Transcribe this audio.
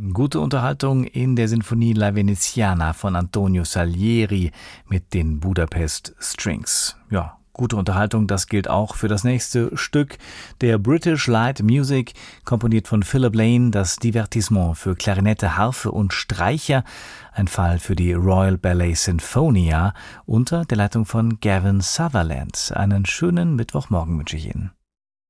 Gute Unterhaltung in der Sinfonie La Veneziana von Antonio Salieri mit den Budapest Strings. Ja, gute Unterhaltung, das gilt auch für das nächste Stück der British Light Music, komponiert von Philip Lane, das Divertissement für Klarinette, Harfe und Streicher, ein Fall für die Royal Ballet Sinfonia unter der Leitung von Gavin Sutherland. Einen schönen Mittwochmorgen wünsche ich Ihnen.